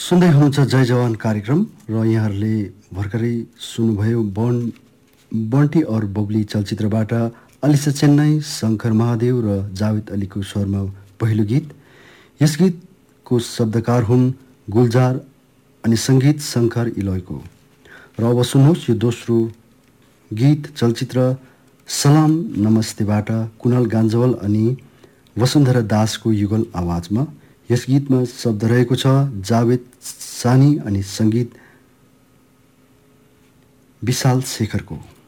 सुन्दै हुनुहुन्छ जय जवान कार्यक्रम र यहाँहरूले भर्खरै सुन्नुभयो बन्टी और बबली चलचित्रबाट अलिसा चेन्नई, शङ्कर महादेव र जावेद अलीको स्वरमा पहिलो गीत। यस गीतको शब्दकार हुन् गुलजार अनि सङ्गीत शङ्कर इलोयको। र अब सुन्नुहोस् यो दोस्रो गीत चलचित्र सलाम नमस्तेबाट कुणाल गान्जवाल अनि वसुन्धरा दासको युगल आवाजमा। यस गीतमा शब्द रहेको छ जावेद सानी अनि सङ्गीत विशाल शेखरको।